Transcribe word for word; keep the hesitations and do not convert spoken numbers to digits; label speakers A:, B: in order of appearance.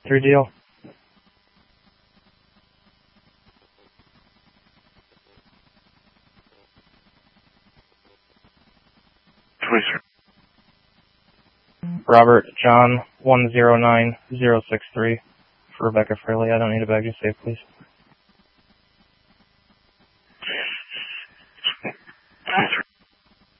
A: Three deal.
B: Please, sir.
A: Robert John one zero nine zero six three for Rebecca Fraley. I don't need a bag, just save, please.